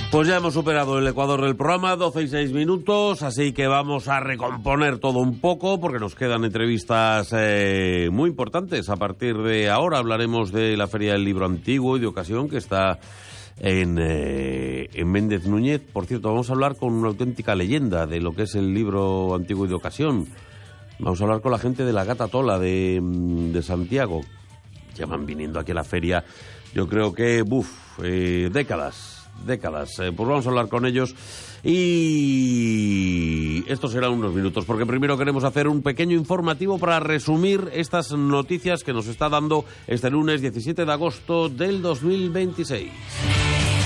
Pues ya hemos superado el ecuador del programa, 12 y 6 minutos, así que vamos a recomponer todo un poco porque nos quedan entrevistas muy importantes. A partir de ahora hablaremos de la Feria del Libro Antiguo y de Ocasión que está en Méndez Núñez. Por cierto, vamos a hablar con una auténtica leyenda de lo que es el libro antiguo y de ocasión. Vamos a hablar con la gente de la Gata Tola de Santiago. Llevan viniendo aquí a la feria, yo creo que, décadas. Pues vamos a hablar con ellos y esto será unos minutos, porque primero queremos hacer un pequeño informativo para resumir estas noticias que nos está dando este lunes 17 de agosto del 2026.